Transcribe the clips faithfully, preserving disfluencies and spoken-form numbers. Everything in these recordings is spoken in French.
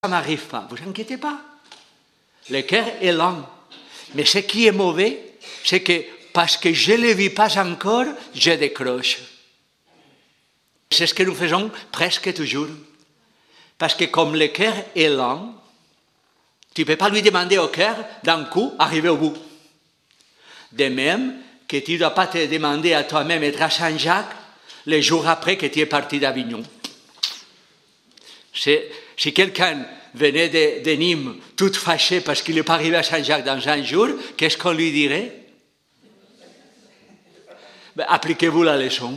ça n'arrive pas, vous inquiétez pas. Le cœur est lent. Mais ce qui est mauvais, c'est que parce que je ne le vis pas encore, je décroche. C'est ce que nous faisons presque toujours. Parce que comme le cœur est lent, tu ne peux pas lui demander au cœur, d'un coup, arriver au bout. De même que tu ne dois pas te demander à toi-même être à Saint-Jacques le jour après que tu es parti d'Avignon. Si quelqu'un venait de, de Nîmes tout fâché parce qu'il n'est pas arrivé à Saint-Jacques dans un jour, qu'est-ce qu'on lui dirait? Ben, appliquez-vous la leçon.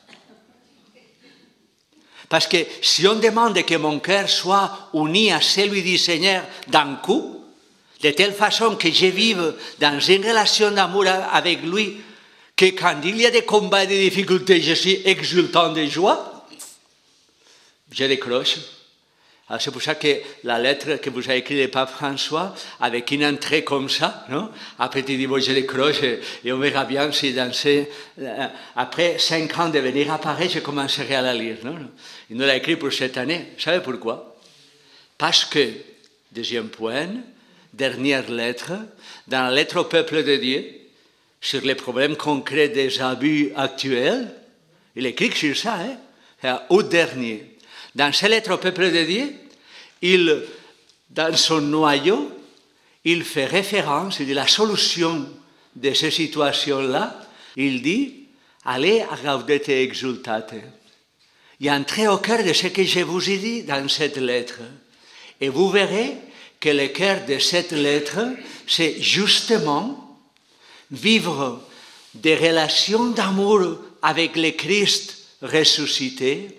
Parce que si on demande que mon cœur soit uni à celui du Seigneur d'un coup, de telle façon que je vive dans une relation d'amour avec lui, que quand il y a des combats et des difficultés, je suis exultant de joie, je décroche. Alors c'est pour ça que la lettre que vous avez écrite le pape François, avec une entrée comme ça, non? Après tu dis, bon, je décroche et, et on verra bien si dans ces... Euh, après cinq ans de venir à Paris, je commencerai à la lire. Non? Il nous l'a écrit pour cette année. Vous savez pourquoi? Parce que, deuxième point, dernière lettre, dans la lettre au peuple de Dieu, sur les problèmes concrets des abus actuels, il écrit sur ça, hein? Au dernier. Dans cette lettre au peuple de Dieu, il, dans son noyau, il fait référence, il dit la solution de ces situations-là, il dit, allez à Gaudete et Exultate. Et entrez au cœur de ce que je vous ai dit dans cette lettre. Et vous verrez que le cœur de cette lettre, c'est justement vivre des relations d'amour avec le Christ ressuscité,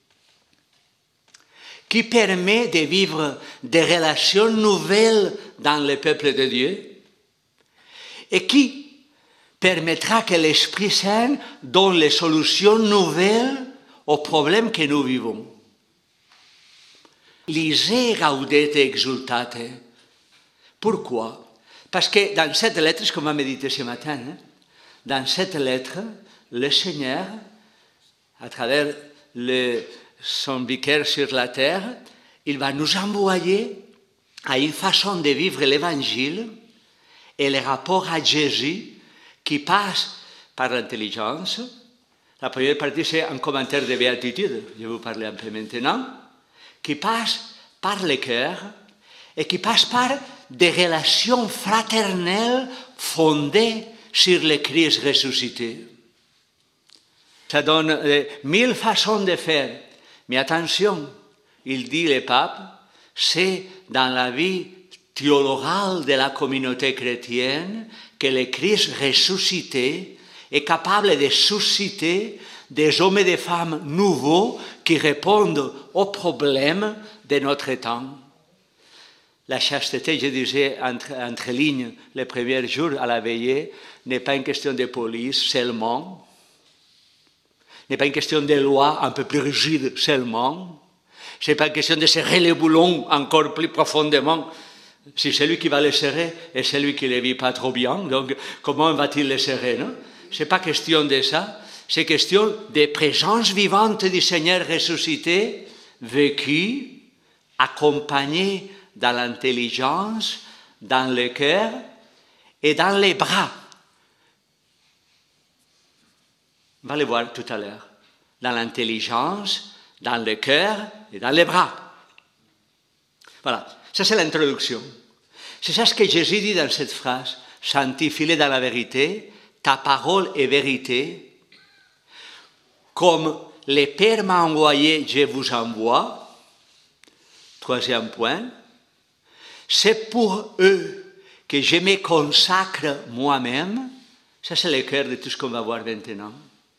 qui permet de vivre des relations nouvelles dans le peuple de Dieu et qui permettra que l'Esprit Saint donne les solutions nouvelles aux problèmes que nous vivons. Lisez Gaudete Exultate. Pourquoi? Parce que dans cette lettre, ce qu'on va méditer ce matin, hein, dans cette lettre, le Seigneur, à travers le son vicaire sur la terre, il va nous envoyer à une façon de vivre l'Évangile et le rapport à Jésus qui passe par l'intelligence. La première partie, c'est un commentaire de béatitude, je vais vous parler un peu maintenant, qui passe par le cœur et qui passe par des relations fraternelles fondées sur le Christ ressuscité. Ça donne euh, mille façons de faire. Mais attention, il dit le pape, c'est dans la vie théologale de la communauté chrétienne que le Christ ressuscité est capable de susciter des hommes et des femmes nouveaux qui répondent aux problèmes de notre temps. La chasteté, je disais entre, entre lignes les premiers jours à la veillée, n'est pas une question de police seulement, n'est pas une question de loi un peu plus rigide seulement. Ce n'est pas une question de serrer les boulons encore plus profondément. Si celui qui va les serrer est celui qui ne les vit pas trop bien, donc comment va-t-il les serrer, non? Ce n'est pas question de ça. C'est question de présence vivante du Seigneur ressuscité, vécu, accompagné dans l'intelligence, dans le cœur et dans les bras. On va le voir tout à l'heure. Dans l'intelligence, dans le cœur et dans les bras. Voilà, ça c'est l'introduction. C'est ça ce que Jésus dit dans cette phrase. Sanctifie-les dans la vérité, ta parole est vérité. Comme le Père m'a envoyé, je vous envoie. Troisième point. C'est pour eux que je me consacre moi-même. Ça c'est le cœur de tout ce qu'on va voir maintenant.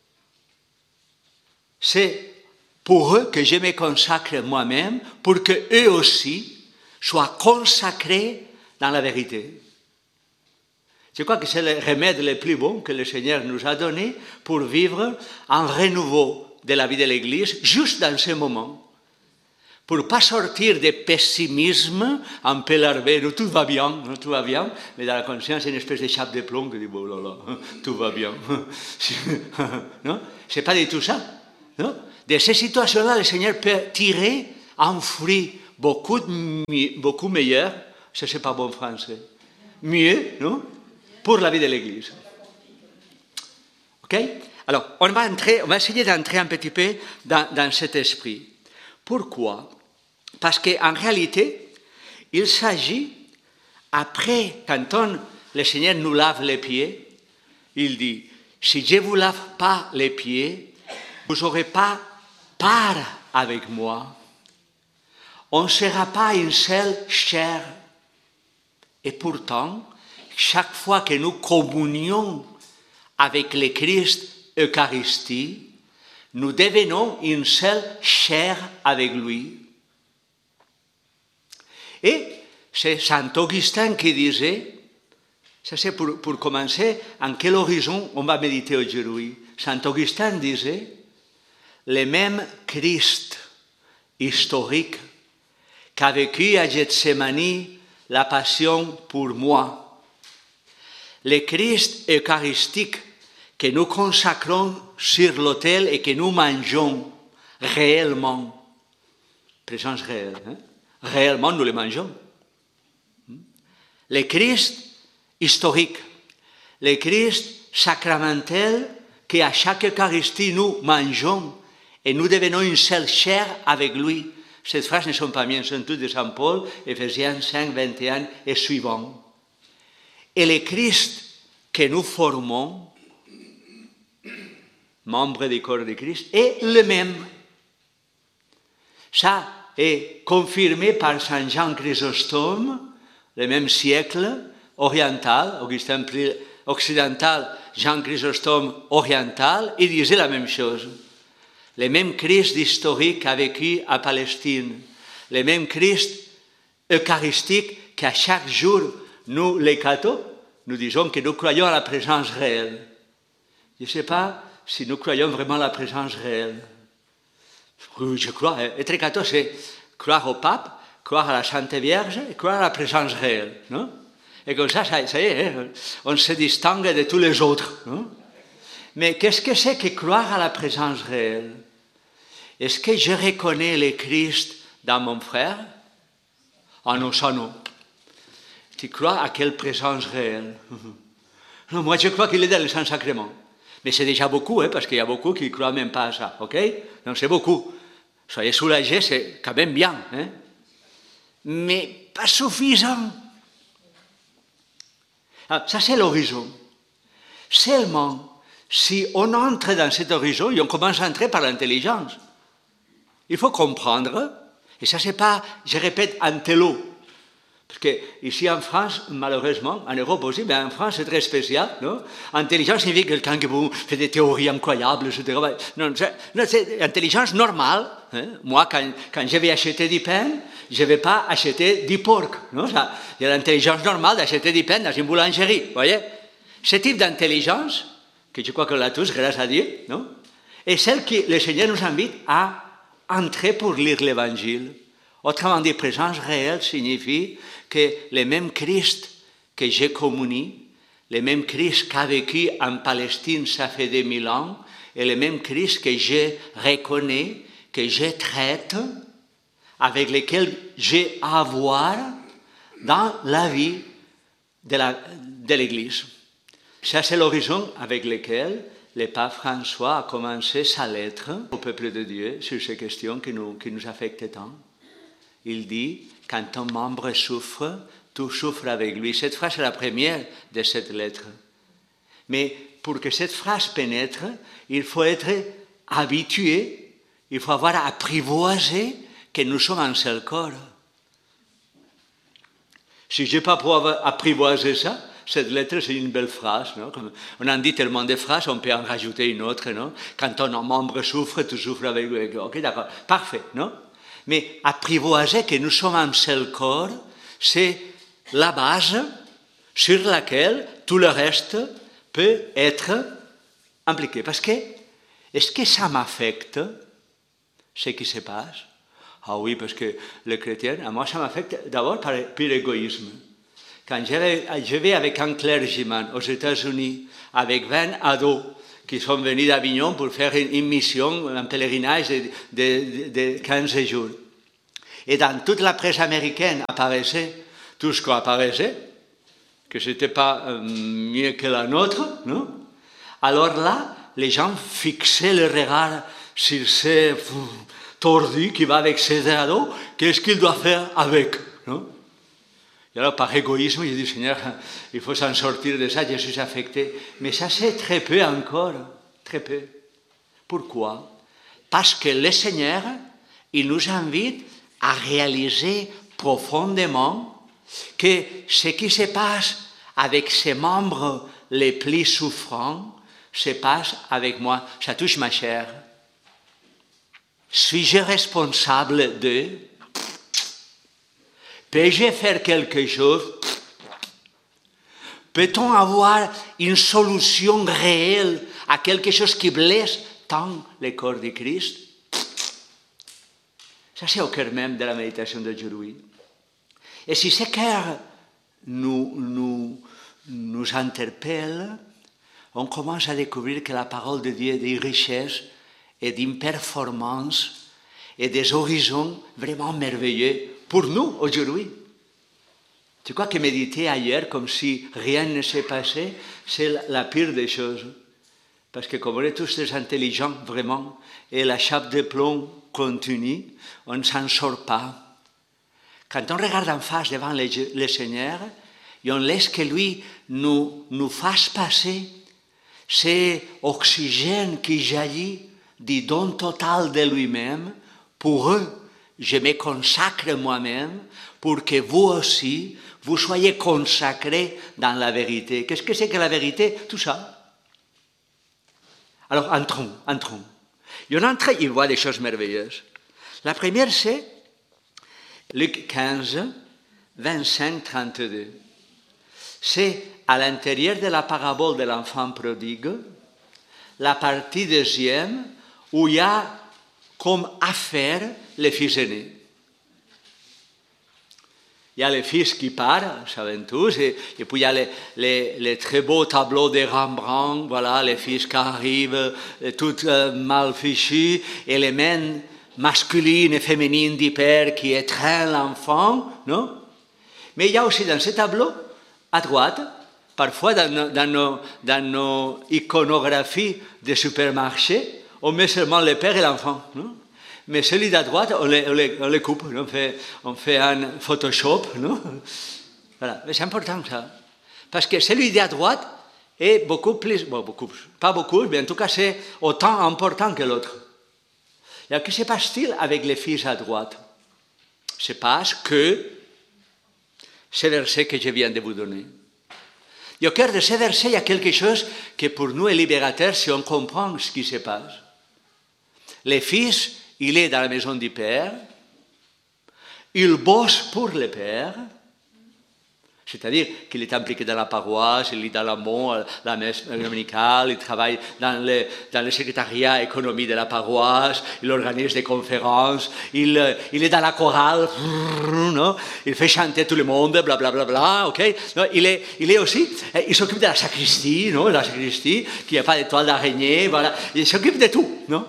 C'est pour eux que je me consacre moi-même, pour qu'eux aussi soient consacrés dans la vérité. Je crois que c'est le remède le plus bon que le Seigneur nous a donné pour vivre un renouveau de la vie de l'Église, juste dans ce moment. Pour ne pas sortir de pessimisme un peu larvé, tout va bien, tout va bien, mais dans la conscience, c'est une espèce de chape de plomb qui dit, bon là là, tout va bien. Non, c'est pas du tout ça. Non? De ces situations-là, le Seigneur peut tirer un fruit beaucoup, beaucoup meilleur, ça c'est pas bon français, mieux, non, pour la vie de l'Église. Ok? Alors, on va, entrer, on va essayer d'entrer un petit peu dans, dans cet esprit. Pourquoi? Parce qu'en réalité, il s'agit, après, quand on, le Seigneur nous lave les pieds, il dit, si je ne vous lave pas les pieds, vous n'aurez pas part avec moi. On ne sera pas une seule chair. Et pourtant, chaque fois que nous communions avec le Christ Eucharistie, nous devenons une seule chair avec lui. Et c'est Saint Augustin qui disait, ça c'est pour, pour commencer, en quel horizon on va méditer aujourd'hui. Saint Augustin disait, le même Christ historique qu'a vécu à Gethsémani la passion pour moi, le Christ eucharistique que nous consacrons sur l'autel et que nous mangeons réellement, présence réelle, hein? Réellement nous le mangeons. Le Christ historique, le Christ sacramentel qu'à chaque Eucharistie nous mangeons et nous devenons une seule chair avec lui. Ces phrases ne sont pas miennes, sont toutes de Saint Paul, Éphésiens cinq, vingt et un et suivants. Et le Christ que nous formons, membre du corps de Christ, est le même. Ça est confirmé par Saint Jean Chrysostome, le même siècle oriental, Augustin prit occidental, Jean Chrysostome oriental, il disait la même chose. Le même Christ historique a vécu à Palestine, le même Christ eucharistique qu'à chaque jour, nous les cathos, nous disons que nous croyons à la présence réelle. Je ne sais pas si nous croyons vraiment à la présence réelle. Oui, je crois. Être catho, c'est croire au pape, croire à la Sainte Vierge et croire à la présence réelle. Non? Et comme ça, ça, ça y est, on se distingue de tous les autres. Non? Mais qu'est-ce que c'est que croire à la présence réelle? Est-ce que je reconnais le Christ dans mon frère? Ah non, ça non. Tu crois à quelle présence réelle? Non, moi je crois qu'il est dans le Saint-Sacrement. Mais c'est déjà beaucoup, hein, parce qu'il y a beaucoup qui ne croient même pas à ça, ok? Donc c'est beaucoup. Soyez soulagés, c'est quand même bien, hein? Mais pas suffisant. Ah, ça c'est l'horizon. Seulement, si on entre dans cet horizon, et on commence à entrer par l'intelligence, il faut comprendre, et ça c'est pas, je répète, intello, parce que ici en France, malheureusement, en Europe aussi, mais en France c'est très spécial, non? Intelligence signifie quelqu'un qui vous fait des théories incroyables, et cetera. Non, c'est intelligence normale. Hein? Moi, quand, quand je vais acheter du pain, je ne vais pas acheter du porc. Non? Ça, il y a l'intelligence normale d'acheter du pain dans une boulangerie, vous voyez? Ce type d'intelligence, que je crois qu'on l'a tous, grâce à Dieu, non? Et celle que le Seigneur nous invite à entrer pour lire l'Évangile. Autrement dit, présence réelle signifie que le même Christ que j'ai communie, le même Christ qui a vécu en Palestine, ça fait deux mille ans, et le même Christ que je reconnais, que je traite, avec lequel j'ai à voir dans la vie de, la, de l'Église. Ça, c'est l'horizon avec lequel le pape François a commencé sa lettre au peuple de Dieu sur ces questions qui nous, qui nous affectent tant. Il dit, quand un membre souffre, tout souffre avec lui. Cette phrase est la première de cette lettre. Mais pour que cette phrase pénètre, il faut être habitué, il faut avoir apprivoisé que nous sommes un seul corps. Si je n'ai pas pu apprivoiser ça, cette lettre, c'est une belle phrase. Non? On en dit tellement de phrases, on peut en rajouter une autre. Non? Quand un membre souffre, tout souffre avec lui. Ok, d'accord. Parfait. Non? Mais apprivoiser que nous sommes un seul corps, c'est la base sur laquelle tout le reste peut être impliqué. Parce que, est-ce que ça m'affecte, ce qui se passe? Ah oui, parce que le chrétien, à moi, ça m'affecte d'abord par pur égoïsme. Quand je vais, je vais avec un clergyman aux États-Unis, avec vingt ados qui sont venus d'Avignon pour faire une, une mission, un pèlerinage de, de, de quinze jours. Et dans toute la presse américaine apparaissait tout ce qu'on apparaissait, que ce n'était pas euh, mieux que la nôtre, non? Alors là, les gens fixaient le regard sur ces tordu qui va avec ses ados, qu'est-ce qu'il doit faire avec, non? Et alors, par égoïsme, il dit, Seigneur, il faut s'en sortir de ça, je suis affecté. Mais ça, c'est très peu encore, très peu. Pourquoi? Parce que le Seigneur, il nous invite à réaliser profondément que ce qui se passe avec ses membres les plus souffrants se passe avec moi. Ça touche ma chair. Suis-je responsable d'eux? Peux-je faire quelque chose? Peut-on avoir une solution réelle à quelque chose qui blesse tant le corps de Christ? Ça, c'est au cœur même de la méditation d'aujourd'hui. Et si ce cœur nous, nous, nous interpelle, on commence à découvrir que la parole de Dieu est d'une richesse et d'une performance et des horizons vraiment merveilleux pour nous aujourd'hui. Tu crois que méditer ailleurs comme si rien ne s'est passé, c'est la pire des choses. Parce que comme on est tous des intelligents, vraiment, et la chape de plomb continue, on ne s'en sort pas. Quand on regarde en face devant le, le Seigneur, et on laisse que lui nous, nous fasse passer cet oxygène qui jaillit du don total de lui-même, pour eux, je me consacre moi-même pour que vous aussi, vous soyez consacrés dans la vérité. Qu'est-ce que c'est que la vérité? Tout ça. Alors, entrons, entrons. Et on entre, il voit des choses merveilleuses. La première, c'est Luc quinze, vingt-cinq, trente-deux. C'est à l'intérieur de la parabole de l'enfant prodigue, la partie deuxième, où il y a comme affaire les fils aînés. Il y a les fils qui partent, savent tous, et, et puis il y a les, les, les très beaux tableaux de Rembrandt, voilà, les fils qui arrivent, tout euh, mal fichus, et les mains masculines et féminines du père qui étreignent l'enfant, non? Mais il y a aussi dans ces tableaux, à droite, parfois dans nos, dans nos, dans nos iconographies de supermarché, on met seulement le père et l'enfant, non? Mais celui d'à droite, on les, on les, on les coupe, on fait, on fait un Photoshop, non? Voilà, mais c'est important ça. Parce que celui d'à droite est beaucoup plus, bon, beaucoup, pas beaucoup, mais en tout cas c'est autant important que l'autre. Et que se passe-t-il avec les fils à droite? Se passe que ce verset que je viens de vous donner. Et au cœur de ce verset, il y a quelque chose qui pour nous est libérateur si on comprend ce qui se passe. Les fils, il est dans la maison du Père, il bosse pour le Père, c'est-à-dire qu'il est impliqué dans la paroisse, il est dans l'amont, la messe dominicale, il travaille dans le, dans le secrétariat économie de la paroisse, il organise des conférences, il, il est dans la chorale, non? Il fait chanter tout le monde, blablabla, bla, bla, bla, ok? Non, il, est, il est aussi, il s'occupe de la sacristie, non? La sacristie, qu'il n'y a pas d'étoile d'araignée, voilà, il s'occupe de tout, non?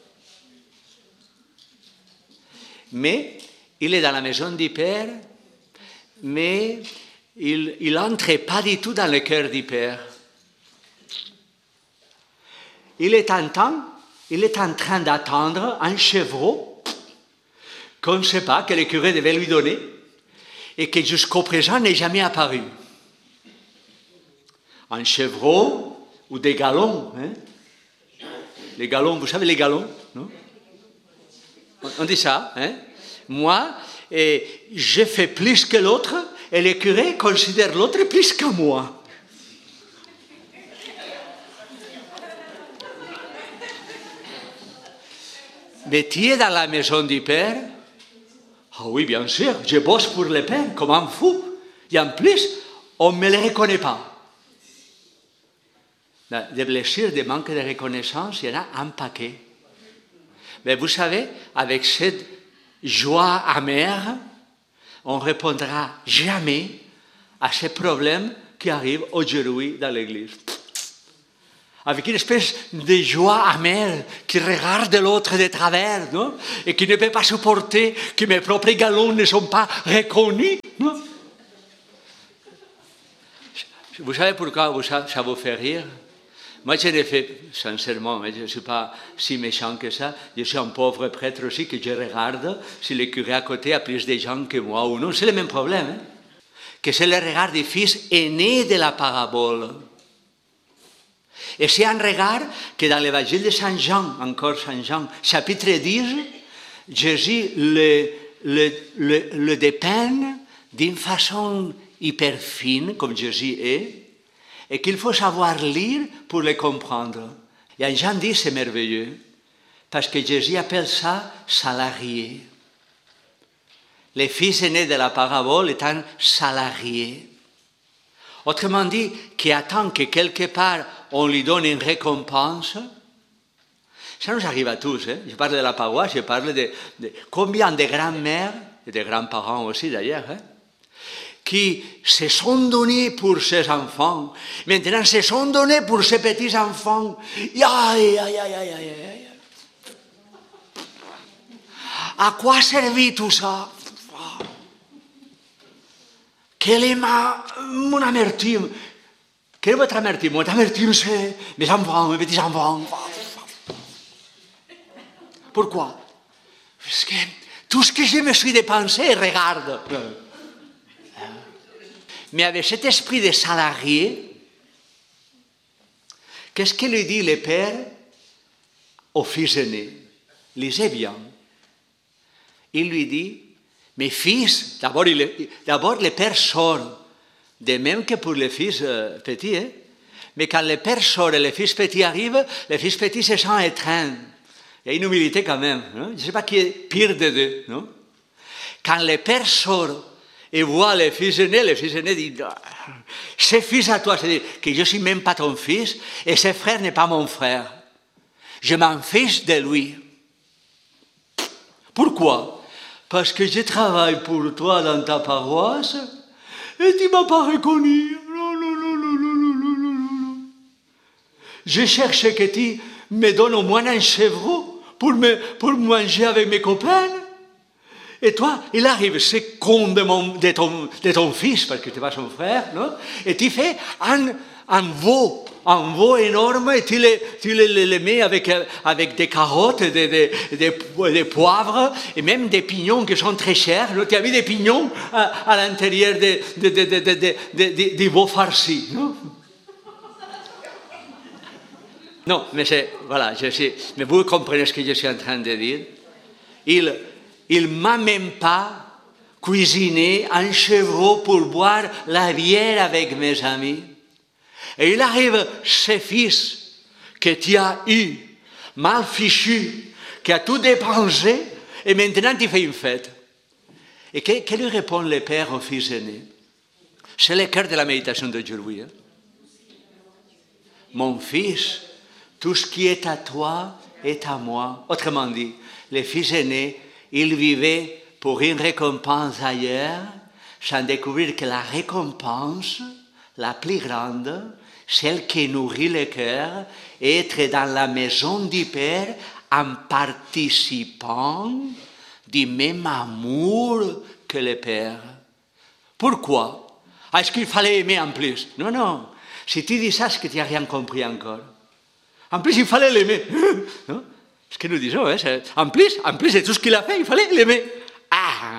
Mais il est dans la maison du Père, mais il n'entre pas du tout dans le cœur du Père. Il est en, temps, il est en train d'attendre un chevreau qu'on ne sait pas, que le curé devait lui donner et qui jusqu'au présent n'est jamais apparu. Un chevreau ou des galons. Hein? Les galons, vous savez les galons, non? On dit ça, hein? Moi, et je fais plus que l'autre, et le curé considère l'autre plus que moi. Mais tu es dans la maison du Père? Ah oui, bien sûr, je bosse pour le Père, comme un fou. Et en plus, on ne me le reconnaît pas. Des blessures, des manques de reconnaissance, il y en a un paquet. Mais vous savez, avec cette joie amère, on ne répondra jamais à ces problèmes qui arrivent aujourd'hui dans l'Église. avec une espèce de joie amère, qui regarde l'autre de travers, non? Et qui ne peut pas supporter que mes propres galons ne sont pas reconnus. Non? Vous savez pourquoi ça, ça vous fait rire? Moi, je l'ai fait sincèrement, je ne suis pas si méchant que ça. Je suis un pauvre prêtre aussi que je regarde si le curé à côté a plus de gens que moi ou non. C'est le même problème. Hein? Que c'est le regard du fils aîné de la parabole. Et c'est un regard que dans l'évangile de Saint Jean, encore Saint Jean, chapitre dix, Jésus le, le, le, le dépeint d'une façon hyper fine, comme Jésus est, et qu'il faut savoir lire pour le comprendre. Et en Jean dix, c'est merveilleux, parce que Jésus appelle ça salarié. Le fils aîné de la parabole est un salarié. Autrement dit, qui attend que quelque part on lui donne une récompense. Ça nous arrive à tous. Hein? Je parle de la paroisse, je parle de, de combien de grands-mères, et de grands-parents aussi d'ailleurs, hein, qui se sont donnés pour ses enfants, maintenant se sont donnés pour ses petits-enfants. Aïe, aïe, aïe, aïe, aïe, aïe. À quoi servit tout ça? Quelle est ma, mon amertume? Quelle est votre amertume? Mon amertume, c'est mes enfants, mes petits-enfants. Pourquoi? Parce que tout ce que je me suis dépensé, regarde. Mais avec cet esprit de salarié, qu'est-ce que lui dit le père au fils aîné? Lisez bien. Il lui dit, mes fils, d'abord, il, d'abord le père sort, de même que pour le fils euh, petit, hein? Mais quand le père sort et le fils petit arrive, le fils petit se sent étreint. Il y a une humilité quand même. Hein? Je ne sais pas qui est pire des deux. Non? Quand le père sort et voit le fils aîné, le fils aîné dit, c'est fils à toi, c'est-à-dire que je ne suis même pas ton fils et ce frère n'est pas mon frère. Je m'en fiche de lui. Pourquoi? Parce que je travaille pour toi dans ta paroisse et tu ne m'as pas reconnu. Non, non, non, non, non, non, non, non. Je cherche que tu me donnes au moins un chevreau pour, me, pour manger avec mes copains. Et toi, il arrive, c'est con de, mon, de, ton, de ton fils, parce que tu n'es pas son frère, non? Et tu fais un, un veau, un veau énorme, et tu le, tu le, le, le mets avec, avec des carottes, des, des, des, des poivres, et même des pignons qui sont très chers. Tu as vu des pignons à, à l'intérieur de, de, de, de, de, de, de, de, du veau farci, non? Non, mais c'est, voilà, je sais, mais vous comprenez ce que je suis en train de dire. Il... Il ne m'a même pas cuisiné un chevreau pour boire la bière avec mes amis. Et il arrive, ce fils que tu as eu, mal fichu, qui a tout dépensé, et maintenant tu fais une fête. Et que, que lui répond le père au fils aîné? C'est le cœur de la méditation d'aujourd'hui. Hein? Mon fils, tout ce qui est à toi est à moi. Autrement dit, le fils aîné, il vivait pour une récompense ailleurs, sans découvrir que la récompense, la plus grande, celle qui nourrit le cœur, est être dans la maison du Père en participant du même amour que le Père. Pourquoi? Est-ce qu'il fallait aimer en plus? Non, non. Si tu dis ça, c'est que tu n'as rien compris encore. En plus, il fallait l'aimer. Non? Ce que nous disons, hein, c'est, en plus, en plus de tout ce qu'il a fait, il fallait l'aimer. Ah,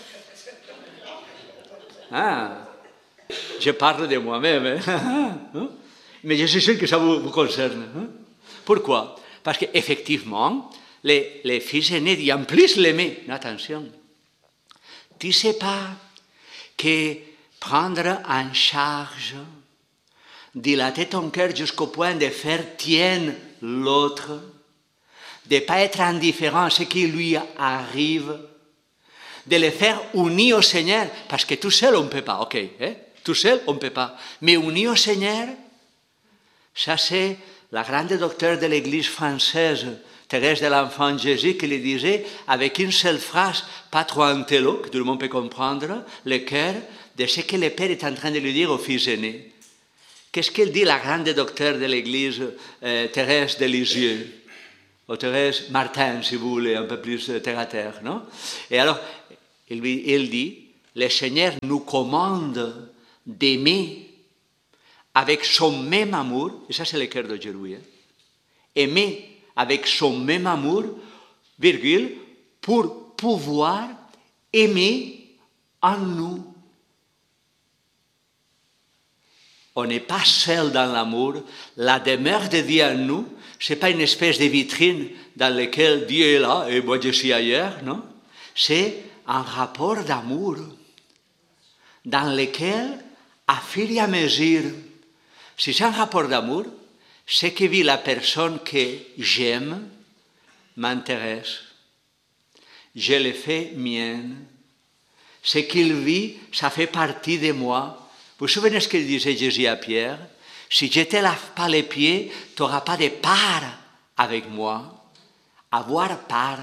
ah. Je parle de moi-même, hein? Mais je suis sûr que ça vous, vous concerne. Hein? Pourquoi? Parce qu'effectivement, les, les fils aînés disent en plus l'aimer. Attention, tu ne sais pas que prendre en charge, dilater ton cœur jusqu'au point de faire tienne l'autre, de ne pas être indifférent à ce qui lui arrive, de le faire uni au Seigneur, parce que tout seul on ne peut pas, ok, hein? Tout seul on ne peut pas, mais uni au Seigneur, ça c'est la grande docteure de l'Église française, Thérèse de l'Enfant Jésus, qui le disait avec une seule phrase, pas trop intello, que tout le monde peut comprendre, le cœur de ce que le Père est en train de lui dire au fils aîné. qu'est-ce qu'elle dit, la grande docteure de l'Église, euh, Thérèse de Lisieux, ou Thérèse Martin, si vous voulez, un peu plus terre à terre, non? Et alors, elle, elle dit, le Seigneur nous commande d'aimer avec son même amour, et ça c'est le cœur d'aujourd'hui, hein, aimer avec son même amour, virgule, pour pouvoir aimer en nous. On n'est pas seul dans l'amour. La demeure de Dieu en nous, ce n'est pas une espèce de vitrine dans laquelle Dieu est là et moi je suis ailleurs, non? C'est un rapport d'amour dans lequel, à fur et à mesure, si c'est un rapport d'amour, ce que vit la personne que j'aime m'intéresse. Je le fais mienne. Ce qu'il vit, ça fait partie de moi. Vous vous souvenez ce qu'il disait Jésus à Pierre? Si je ne te lave pas les pieds, tu n'auras pas de part avec moi. Avoir part.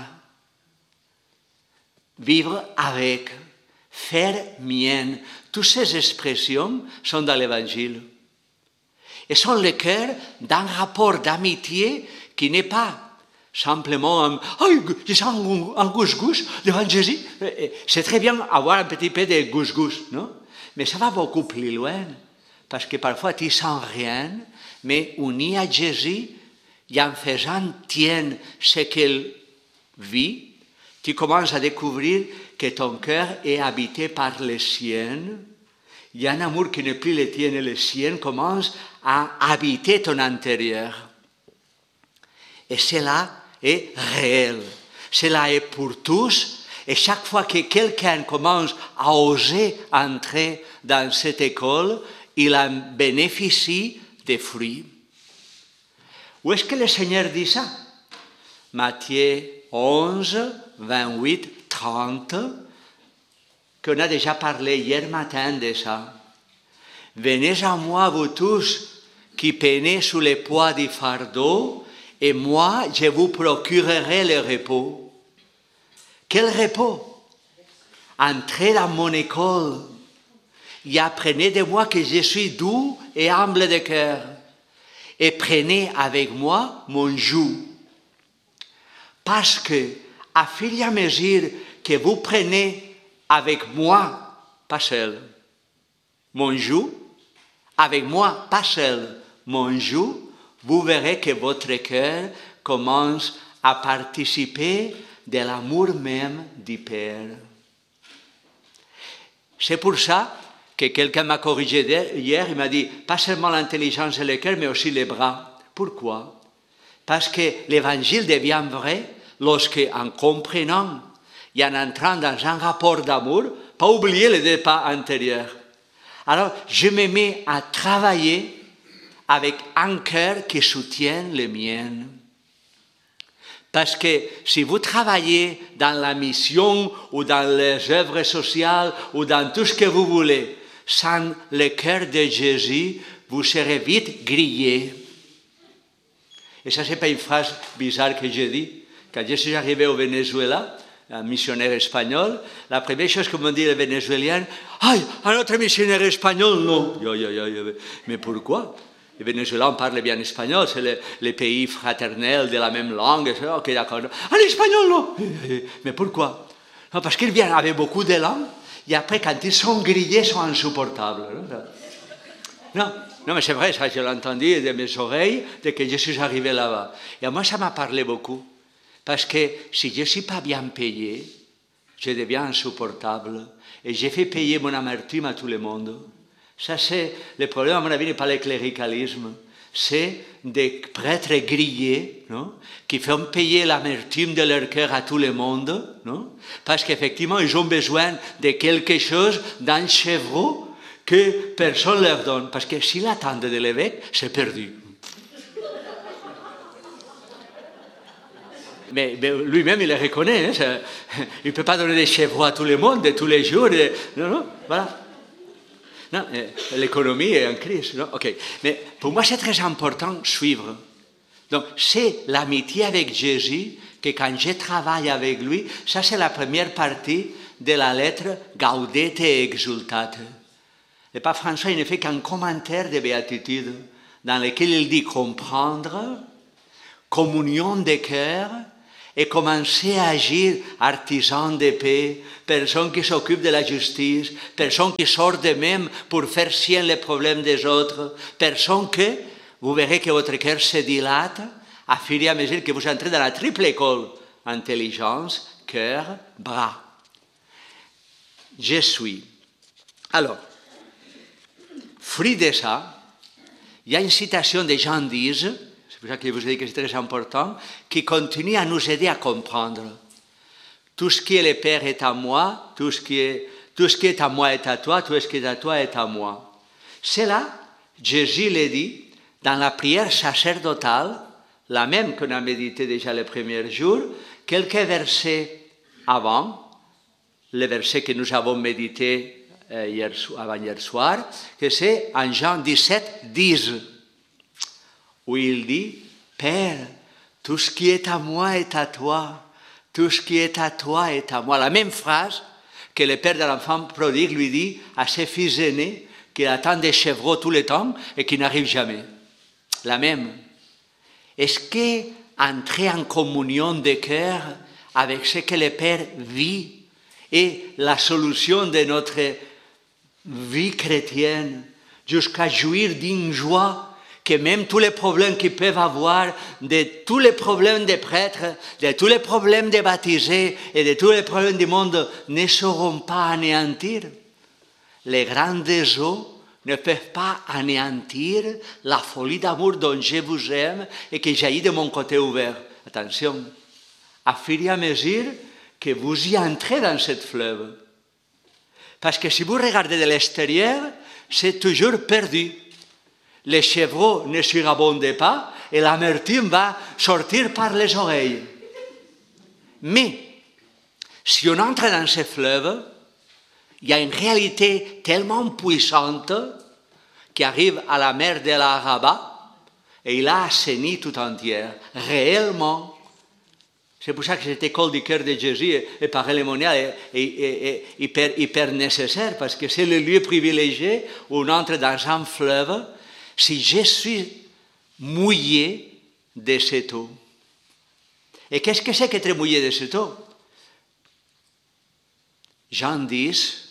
Vivre avec. Faire mienne. Toutes ces expressions sont dans l'Évangile. Et sont le cœur d'un rapport d'amitié qui n'est pas simplement un « Oh, je sens un gouche-gouche devant Jésus ». C'est très bien avoir un petit peu de gouche-gouche, non? Mais ça va beaucoup plus loin, parce que parfois tu ne sens rien, mais uni à Jésus, et en faisant tien ce qu'il vit, tu commences à découvrir que ton cœur est habité par le sien. Il y a un amour qui n'est plus le tien et le sien commence à habiter ton intérieur. Et cela est réel. Cela est pour tous. Et chaque fois que quelqu'un commence à oser entrer dans cette école, il en bénéficie des fruits. Où est-ce que le Seigneur dit ça? Matthieu onze, vingt-huit, trente, qu'on a déjà parlé hier matin de ça. Venez à moi, vous tous, qui peinez sous le poids du fardeau, et moi, je vous procurerai le repos. Quel repos? Entrez dans mon école et apprenez de moi que je suis doux et humble de cœur. Et prenez avec moi mon joug. Parce que, à fur et à mesure que vous prenez avec moi, pas seul, mon joug, avec moi, pas seul, mon joug, vous verrez que votre cœur commence à participer de l'amour même du Père. C'est pour ça que quelqu'un m'a corrigé hier, il m'a dit, pas seulement l'intelligence et le cœur, mais aussi les bras. Pourquoi? Parce que l'évangile devient vrai lorsque, en comprenant et en entrant dans un rapport d'amour, pas oublier le départ intérieur. Alors, je me mets à travailler avec un cœur qui soutient le mien. Parce que si vous travaillez dans la mission ou dans les œuvres sociales ou dans tout ce que vous voulez, sans le cœur de Jésus, vous serez vite grillé. Et ça, ce n'est pas une phrase bizarre que j'ai dit. Quand je suis arrivé au Venezuela, un missionnaire espagnol, la première chose que m'ont dit les Vénézuéliens, « Ah, un autre missionnaire espagnol, non !» Mais pourquoi? Le Venezuela, on parle bien espagnol, c'est le, le pays fraternel de la même langue. Ok, d'accord. En espagnol, non. Mais pourquoi? Non, parce qu'ils viennent avec beaucoup de langues, et après, quand ils sont grillés, ils sont insupportables. Non, non mais c'est vrai, ça, je l'ai entendu de mes oreilles, dès que je suis arrivé là-bas. Et moi, ça m'a parlé beaucoup. Parce que si je ne suis pas bien payé, je deviens insupportable. Et j'ai fait payer mon amertume à tout le monde. Ça, c'est le problème, à mon avis, n'est pas le cléricalisme. C'est des prêtres grillés, non, qui font payer l'amertume de leur cœur à tout le monde, non, parce qu'effectivement, ils ont besoin de quelque chose d'un chevreau que personne ne leur donne. Parce que s'ils attendent de l'évêque, c'est perdu. Mais, mais lui-même, il le reconnaît. Hein, ça, il ne peut pas donner des chevreaux à tout le monde, de tous les jours. De, non, non, voilà. Non, l'économie est en crise. Non? Okay. Mais pour moi, c'est très important de suivre. Donc, c'est l'amitié avec Jésus que quand je travaille avec lui, ça c'est la première partie de la lettre Gaudete et Exultate. le pape François il ne fait qu'un commentaire de béatitude dans lequel il dit comprendre, communion de cœur et commencer à agir artisan de paix, personne qui s'occupe de la justice, personne qui sort d'eux-mêmes pour faire sien les problèmes des autres, personne que, vous verrez que votre cœur se dilate à fur et à mesure que vous entrez dans la triple école, intelligence, cœur, bras. Je suis. Alors, fruit de ça, il y a une citation de Jean dix, c'est pour ça que je vous ai dit que c'est très important, qui continue à nous aider à comprendre. Tout ce qui est le Père est à moi, tout ce qui est, tout ce qui est à moi est à toi, tout ce qui est à toi est à moi. C'est là, Jésus l'a dit, dans la prière sacerdotale, la même qu'on a médité déjà le premier jour, quelques versets avant, le verset que nous avons médité euh, hier, avant hier soir, que c'est en Jean dix-sept, dix, où il dit, Père, tout ce qui est à moi est à toi, tout ce qui est à toi est à moi. La même phrase que le père de l'enfant prodigue lui dit à ses fils aînés, qui attendent des chevreaux tout le temps et qui n'arrivent jamais. La même. Est-ce qu'entrer en communion de cœur avec ce que le Père vit est la solution de notre vie chrétienne, jusqu'à jouir d'une joie que même tous les problèmes qu'ils peuvent avoir, de tous les problèmes des prêtres, de tous les problèmes des baptisés et de tous les problèmes du monde ne sauront pas anéantir. Les grandes eaux ne peuvent pas anéantir la folie d'amour dont je vous aime et qui jaillit de mon côté ouvert. Attention, à fur et à mesure que vous y entrez dans cette fleuve. Parce que si vous regardez de l'extérieur, c'est toujours perdu. Les chevreaux ne surabondent pas et l'amertume va sortir par les oreilles. Mais, si on entre dans ce fleuve, il y a une réalité tellement puissante qui arrive à la mer de l'Araba et il a assaini tout entière, réellement. C'est pour ça que cette école du cœur de Jésus est patrimoniale et, et, et, et hyper, hyper nécessaire, parce que c'est le lieu privilégié où on entre dans un fleuve. Si je suis mouillé de cette eau. Et qu'est-ce que c'est qu'être mouillé de cette eau? Jean dix,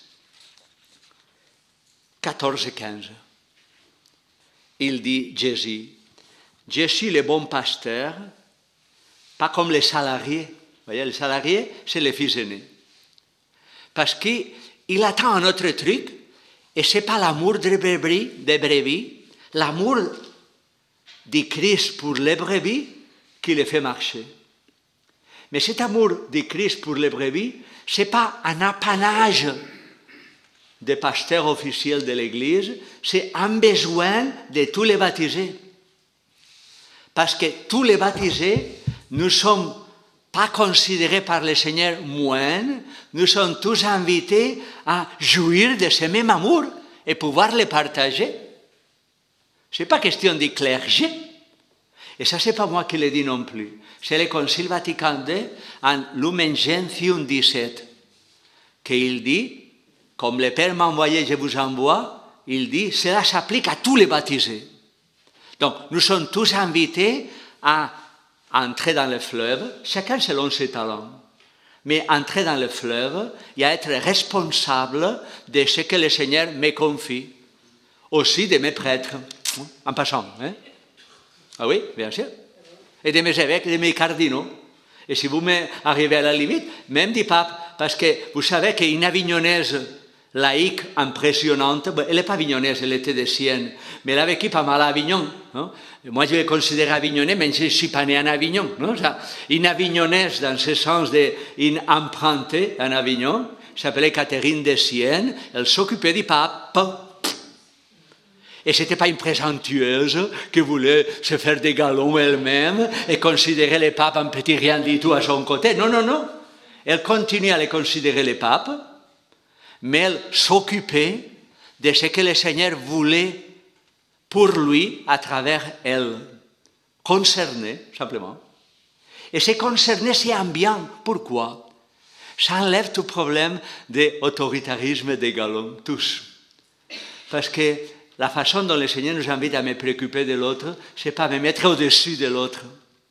quatorze et quinze. Il dit, Jésus, je suis le bon pasteur, pas comme les salariés. Vous voyez, les salariés, c'est les fils aînés. Parce qu'il attend un autre truc, et ce n'est pas l'amour des brebis, des brebis, l'amour du Christ pour les brebis qui les fait marcher. Mais cet amour du Christ pour les brebis, ce n'est pas un apanage des pasteurs officiels de l'Église, c'est un besoin de tous les baptisés. Parce que tous les baptisés ne sont pas considérés par le Seigneur moines, nous sommes tous invités à jouir de ce même amour et pouvoir le partager. Ce n'est pas question du clergé. Et ça, ce n'est pas moi qui le dis non plus. C'est le Concile Vatican deux en Lumen Gentium dix-sept, qu'il dit, comme le Père m'a envoyé, je vous envoie, il dit, cela s'applique à tous les baptisés. Donc, nous sommes tous invités à entrer dans le fleuve, chacun selon ses talents. Mais entrer dans le fleuve et à être responsable de ce que le Seigneur me confie. Aussi de mes prêtres, en passant. Hein? Ah oui, bien sûr. Et de mes évêques, et de mes cardinaux. Et si vous m'arrivez à la limite, même du pape, parce que vous savez qu'une avignonnaise laïque impressionnante, elle n'est pas avignonnaise, elle était de Sienne, mais elle a vécu pas mal à Avignon. Non? Moi, je vais considérer avignonnais, mais je ne suis pas né en Avignon. Non? Une avignonnaise, dans ce sens d'une empruntée en Avignon, s'appelait Catherine de Sienne, elle s'occupait du pape. Et ce n'était pas une présentueuse qui voulait se faire des galons elle-même et considérer les papes un petit rien du tout à son côté. Non, non, non. Elle continuait à les considérer les papes, mais elle s'occupait de ce que le Seigneur voulait pour lui à travers elle. Concernée, simplement. Et c'est concerné, c'est ambiant. Pourquoi? Ça enlève tout problème d'autoritarisme des galons, tous. Parce que la façon dont le Seigneur nous invite à me préoccuper de l'autre, ce n'est pas me mettre au-dessus de l'autre.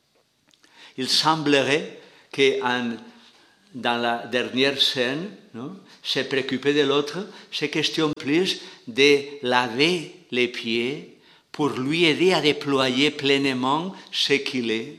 Il semblerait que en, dans la dernière scène, non, se préoccuper de l'autre, c'est question plus de laver les pieds pour lui aider à déployer pleinement ce qu'il est.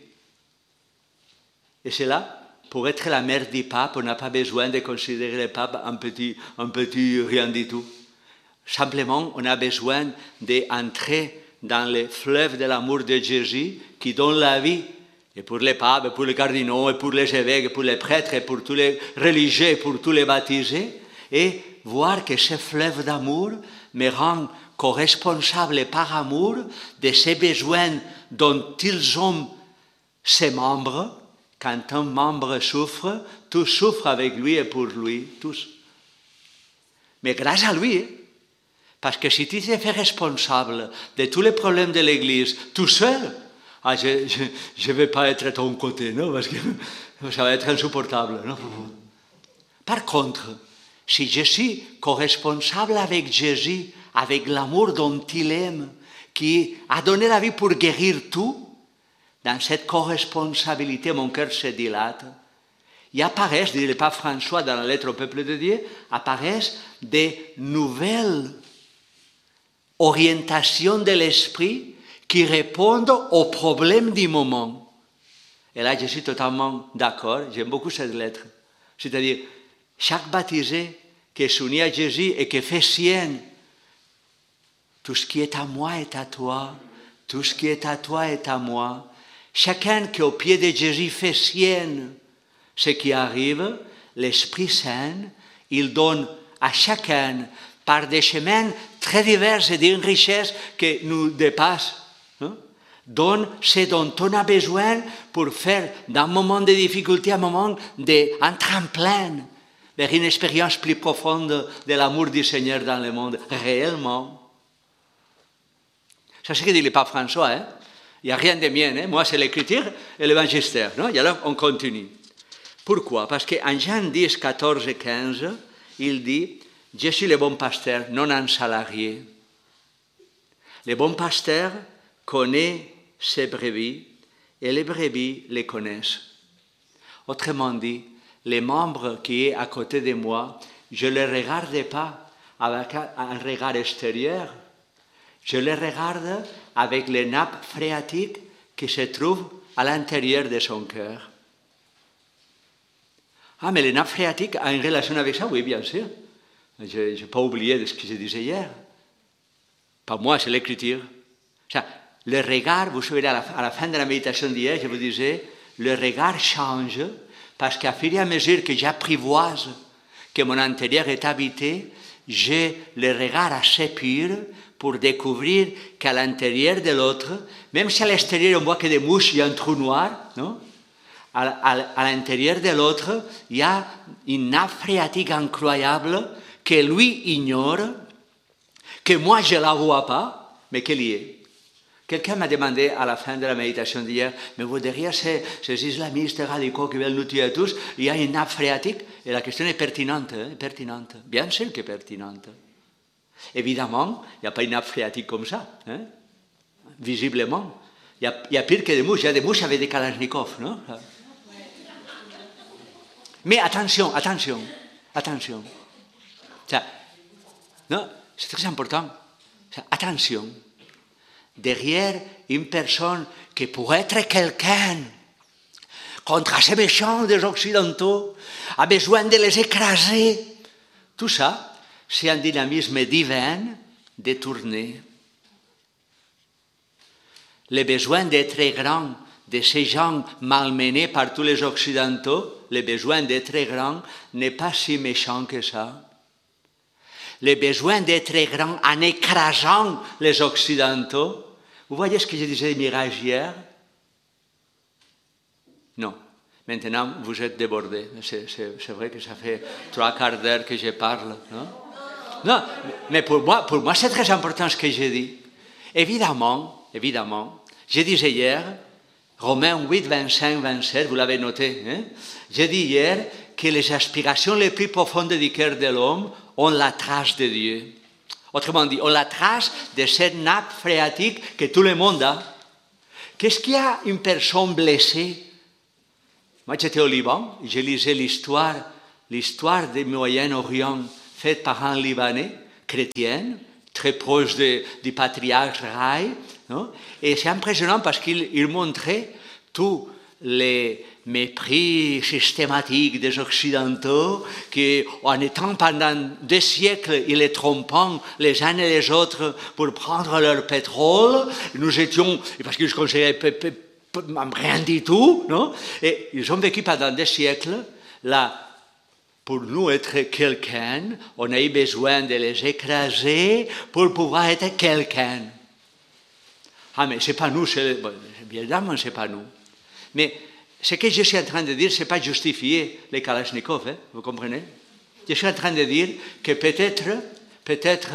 Et c'est là, pour être la mère du pape, on n'a pas besoin de considérer le pape un petit, un petit rien du tout. Simplement, on a besoin d'entrer dans le fleuve de l'amour de Jésus qui donne la vie. Et pour les papes, et pour les cardinaux, et pour les évêques, et pour les prêtres, et pour tous les religieux, et pour tous les baptisés, et voir que ce fleuve d'amour me rend co-responsable par amour de ces besoins dont ils ont ces membres. Quand un membre souffre, tous souffrent avec lui et pour lui, tous. Mais grâce à lui, parce que si tu te fais responsable de tous les problèmes de l'Église tout seul, ah, je ne vais pas être à ton côté, non, parce que ça va être insupportable. Non. Par contre, si je suis co-responsable avec Jésus, avec l'amour dont il aime, qui a donné la vie pour guérir tout, dans cette co-responsabilité, mon cœur se dilate. Il apparaissent, dit le pape François dans la lettre au peuple de Dieu, apparaissent des nouvelles orientations de l'esprit qui répondent aux problèmes du moment. Et là, je suis totalement d'accord, j'aime beaucoup cette lettre. C'est-à-dire, chaque baptisé qui s'unit à Jésus et qui fait sienne, tout ce qui est à moi est à toi, tout ce qui est à toi est à moi. Chacun qui au pied de Jésus fait sienne ce qui arrive, l'Esprit Saint, il donne à chacun, par des chemins très divers et d'une richesse qui nous dépasse, hein, donne ce dont on a besoin pour faire d'un moment de difficulté un moment d'un tremplin vers une expérience plus profonde de l'amour du Seigneur dans le monde, réellement. C'est ce que dit le pape François, hein? Il n'y a rien de mien, hein? Moi c'est l'écriture et l'évangistère. Non? Et alors on continue. Pourquoi? Parce qu'en Jean dix, quatorze et quinze, il dit « Je suis le bon pasteur, non un salarié. Le bon pasteur connaît ses brebis et les brebis les connaissent. » Autrement dit, les membres qui sont à côté de moi, je ne les regarde pas avec un regard extérieur, je les regarde avec les nappes phréatiques qui se trouvent à l'intérieur de son cœur. Ah, mais les nappes phréatiques ont une relation avec ça? Oui, bien sûr. Je n'ai pas oublié ce que je disais hier. Pas moi, c'est l'écriture. Le regard, vous savez, à la, à la fin de la méditation d'hier, je vous disais, le regard change parce qu'à fur et à mesure que j'apprivoise que mon intérieur est habité, j'ai le regard assez pur pour découvrir qu'à l'intérieur de l'autre, même si à l'extérieur on voit que des mouches, il y a un trou noir, non? À, à, à l'intérieur de l'autre, il y a une nappe phréatique incroyable que lui ignore, que moi je ne la vois pas, mais qu'elle y est. Quelqu'un m'a demandé à la fin de la méditation d'hier, mais vous derrière ces, ces islamistes radicaux qui veulent nous tuer tous, il y a une nappe phréatique? Et la question est pertinente, hein, pertinente. Bien sûr qu'elle est pertinente. Évidemment, il n'y a pas une nappe phréatique comme ça, hein, visiblement. Il y, a, il y a pire que des mouches, il y a des mouches avec des kalachnikovs, non? Mais attention, attention, attention. Ça, non, c'est très important. Ça, attention. Derrière une personne qui pourrait être quelqu'un contre ces méchants des Occidentaux, a besoin de les écraser. Tout ça, c'est un dynamisme divin détourné. Le besoin d'être grand de ces gens malmenés par tous les Occidentaux, le besoin d'être grand n'est pas si méchant que ça. Le besoin d'être grand en écrasant les Occidentaux. Vous voyez ce que je disais Mirage hier? Non. Maintenant, vous êtes débordés. C'est, c'est, c'est vrai que ça fait trois quarts d'heure que je parle. Non, non, mais pour moi, pour moi, c'est très important ce que j'ai dit. Évidemment, évidemment, je disais hier, Romains huit, vingt-cinq, vingt-sept, vous l'avez noté, hein? J'ai dit hier que les aspirations les plus profondes du cœur de l'homme ont la trace de Dieu. Autrement dit, on la trace de cette nappe phréatique que tout le monde a. Qu'est-ce qu'il y a une personne blessée? Moi, j'étais au Liban, je lisais l'histoire, l'histoire du Moyen-Orient faite par un Libanais chrétien, très proche de, du patriarche Rai. Non? Et c'est impressionnant parce qu'il il montrait tous les mépris systématiques des Occidentaux qui, en étant pendant des siècles, ils les trompant les uns et les autres pour prendre leur pétrole, nous étions, parce qu'ils ne conseillaient rien du tout, non? Et ils ont vécu pendant des siècles, là, pour nous être quelqu'un, on a eu besoin de les écraser pour pouvoir être quelqu'un. Ah, mais ce n'est pas nous, c'est, bon, évidemment, ce n'est pas nous. Mais ce que je suis en train de dire, ce n'est pas justifier les Kalachnikov, hein, vous comprenez? Je suis en train de dire que peut-être, peut-être,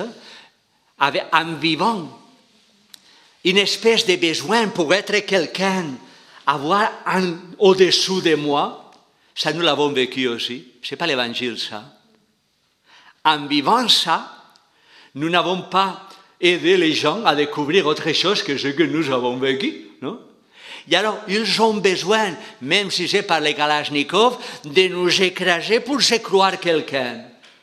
en vivant une espèce de besoin pour être quelqu'un, avoir un au-dessous de moi, ça nous l'avons vécu aussi. Ce n'est pas l'évangile, ça. En vivant ça, nous n'avons pas aidé les gens à découvrir autre chose que ce que nous avons vécu, non? Et alors, ils ont besoin, même si c'est par les Kalachnikov, de nous écraser pour se croire quelqu'un.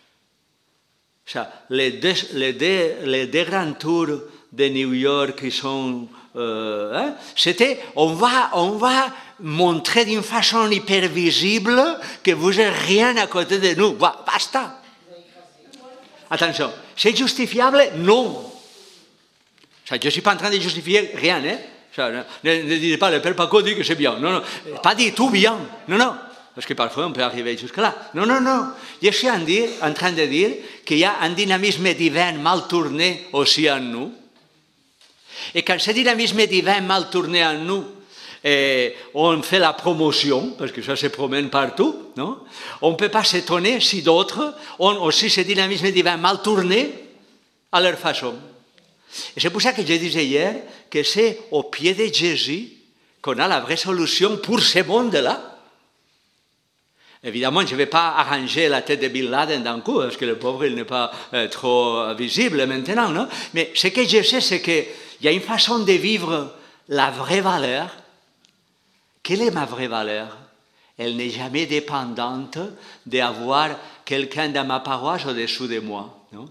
Ça, les, deux, les, deux, les deux grands tours de New York qui sont... Euh, hein, c'était, on va, on va montrer d'une façon hyper visible que vous n'êtes rien à côté de nous. Basta. Attention, c'est justifiable? Non. Ça, je ne suis pas en train de justifier rien, hein. Ça, ne, ne dites pas, le Père Paco dit que c'est bien. Non, non, pas du tout bien. Non, non, parce que parfois on peut arriver jusque-là. Non, non, non. Je suis en, dire, en train de dire qu'il y a un dynamisme divin mal tourné aussi en nous. Et quand ce dynamisme divin mal tourné en nous, eh, on fait la promotion, parce que ça se promène partout, non? On ne peut pas s'étonner si d'autres ont aussi ce dynamisme divin mal tourné à leur façon. Et c'est pour ça que je disais hier que c'est au pied de Jésus qu'on a la vraie solution pour ce monde-là. Évidemment, je ne vais pas arranger la tête de Bin Laden d'un coup, parce que le pauvre, il n'est pas euh, trop visible maintenant, non? Mais ce que je sais, c'est qu'il y a une façon de vivre la vraie valeur. Quelle est ma vraie valeur? Elle n'est jamais dépendante d'avoir quelqu'un dans ma paroisse au-dessous de moi, non?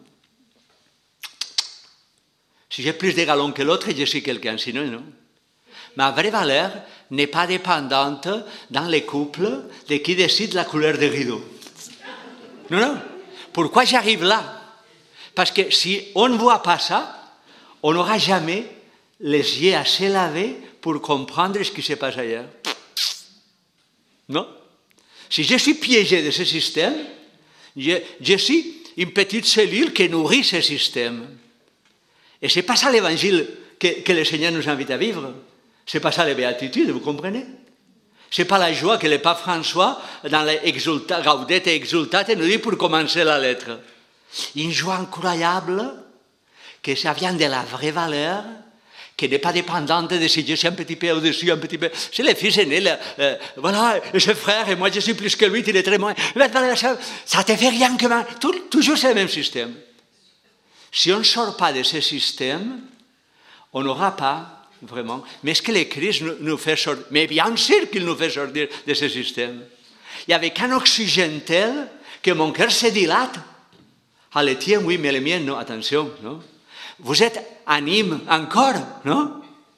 Si j'ai plus de galons que l'autre, je suis quelqu'un, sinon non. Ma vraie valeur n'est pas dépendante dans les couples de qui décide la couleur des rideaux. Non, non. Pourquoi j'arrive là? Parce que si on ne voit pas ça, on n'aura jamais les yeux assez lavés pour comprendre ce qui se passe ailleurs. Non? Si je suis piégé de ce système, je, je suis une petite cellule qui nourrit ce système. Et ce n'est pas ça l'évangile que, que le Seigneur nous invite à vivre. Ce n'est pas ça les béatitudes, vous comprenez? Ce n'est pas la joie que le pape François, dans les exulta, Gaudete Exultate, nous dit pour commencer la lettre. Une joie incroyable, que ça vient de la vraie valeur, qui n'est pas dépendante de si je suis un petit peu au-dessus, un petit peu... C'est le fils aîné, le, euh, voilà, ce frère, et moi je suis plus que lui, il est très moins... Ça ne te fait rien que... Tout, toujours c'est le même système. Si on ne sort pas de ce système, on n'aura pas vraiment... Mais est-ce que le Christ nous, nous fait sortir? Mais bien sûr qu'il nous fait sortir de ce système. Il n'y avait qu'un oxygène tel que mon cœur se dilate. Ah, le tien, oui, mais le mien, non. Attention, non? Vous êtes anime encore, non?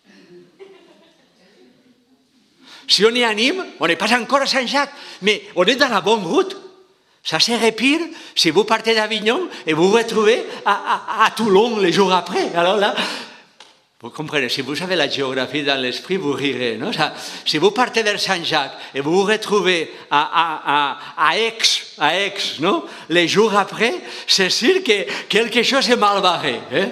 Si on est anime, on n'est pas encore à Saint-Jacques, mais on est dans la bonne route. Ça serait pire si vous partez d'Avignon et vous vous retrouvez à, à, à Toulon les jours après. Alors là, vous comprenez, si vous avez la géographie dans l'esprit, vous rirez. Non? Ça, si vous partez vers Saint-Jacques et vous vous retrouvez à, à, à, à Aix, à Aix, non? Les jours après, c'est sûr que quelque chose est mal barré. Hein?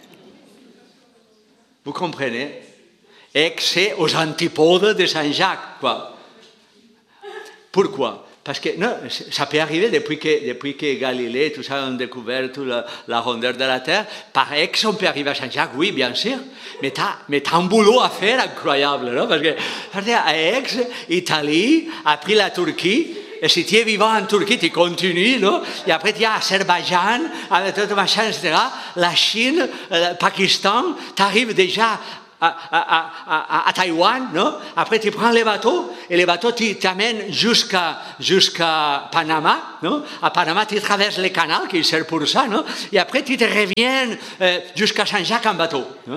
Vous comprenez? Aix, c'est aux antipodes de Saint-Jacques, quoi. Pourquoi? Parce que non, ça peut arriver depuis que, depuis que Galilée, tout ça, ont découvert toute la, la rondeur de la Terre. Par Aix, on peut arriver à Saint-Jacques, oui, bien sûr. Mais tu as mais t'as un boulot à faire incroyable, non? Parce que à Aix, Italie, après la Turquie, et si tu es vivant en Turquie, tu continues, non? Et après, tu as Azerbaïdjan, avec tout machin, et cetera. La Chine, le Pakistan, tu arrives déjà à, à, à, à Taïwan, non? Après, tu prends les bateaux, et les bateaux t'amènent jusqu'à jusqu'à Panama, non? À Panama, tu traverses le canal, qui sert pour ça, non? Et après, tu te reviens euh, jusqu'à Saint-Jacques en bateau, non?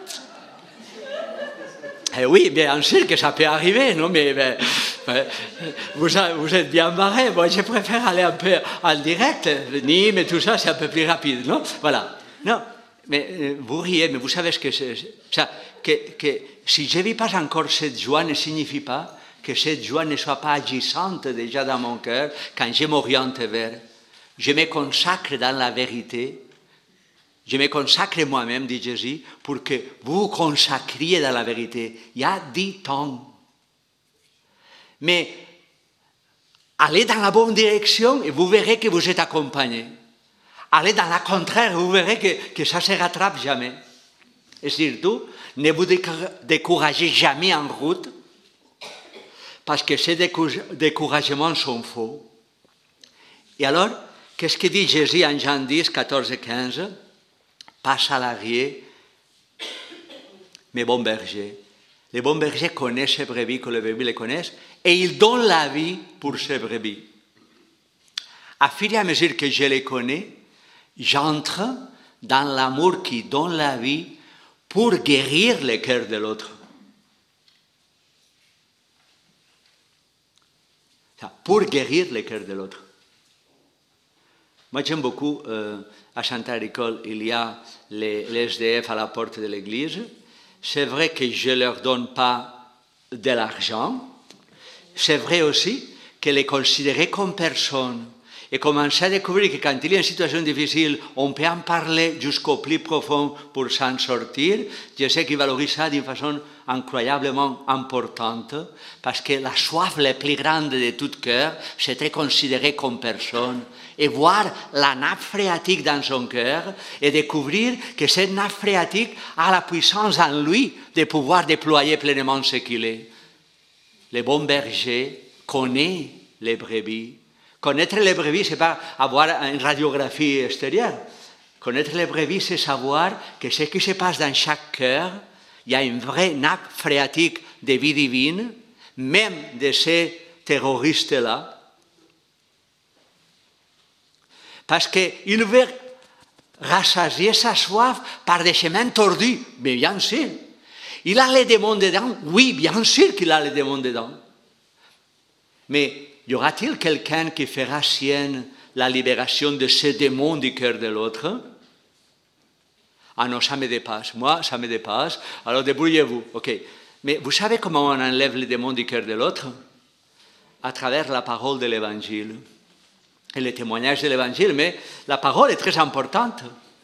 Eh oui, bien sûr que ça peut arriver, non? Mais ben, vous, vous êtes bien barré. Moi, je préfère aller un peu en direct. Nîmes et tout ça, c'est un peu plus rapide, non? Voilà. Non, mais vous riez, mais vous savez ce que c'est. Ça, que, que si je ne vis pas encore cette joie, ne signifie pas que cette joie ne soit pas agissante déjà dans mon cœur quand je m'oriente vers. Je me consacre dans la vérité. Je me consacre moi-même, dit Jésus, pour que vous vous consacriez dans la vérité. Il y a dix temps. Mais allez dans la bonne direction et vous verrez que vous êtes accompagné. Allez dans la contraire et vous verrez que, que ça ne se rattrape jamais. Et surtout, ne vous découragez jamais en route, parce que ces découragements sont faux. Et alors, qu'est-ce que dit Jésus en Jean dix, quatorze et quinze? Pas salariés, mais bons bergers. Les bons bergers connaissent ces brebis, que les brebis les connaissent, et ils donnent la vie pour ces brebis. À fur et à mesure que je les connais, j'entre dans l'amour qui donne la vie pour guérir le cœur de l'autre. Pour guérir le cœur de l'autre. Moi, j'aime beaucoup, euh, à Saint-Aricole, il y a les, les S D F à la porte de l'église. C'est vrai que je ne leur donne pas de l'argent. C'est vrai aussi que les considérer comme personnes et commencer à découvrir que quand il y a une situation difficile, on peut en parler jusqu'au plus profond pour s'en sortir. Je sais qu'ils valorisent ça d'une façon incroyablement importante, parce que la soif la plus grande de tout cœur, c'est de considérer comme personne et voir la nappe phréatique dans son cœur et découvrir que cette nappe phréatique a la puissance en lui de pouvoir déployer pleinement ce qu'il est. Le bon berger connaît les brebis. Connaître les brebis, ce n'est pas avoir une radiographie extérieure. Connaître les brebis, c'est savoir que ce qui se passe dans chaque cœur, il y a une vraie nappe phréatique de vie divine, même de ces terroristes-là. Parce qu'il veut rassasier sa soif par des chemins tordus. Mais bien sûr. Il a les démons dedans. Oui, bien sûr qu'il a les démons dedans. Mais y aura-t-il quelqu'un qui fera sienne la libération de ces démons du cœur de l'autre? Ah non, ça me dépasse. Moi, ça me dépasse. Alors débrouillez-vous. Ok. Mais vous savez comment on enlève les démons du cœur de l'autre? À travers la parole de l'Évangile. Et le témoignage de l'Évangile, mais la parole est très importante.